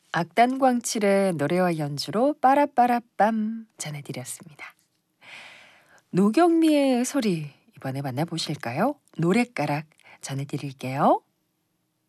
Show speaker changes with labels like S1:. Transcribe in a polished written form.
S1: 악단광칠의 노래와 연주로 빠라빠라빰 전해드렸습니다. 노경미의 소리 이번에 만나보실까요? 노랫가락 전해드릴게요.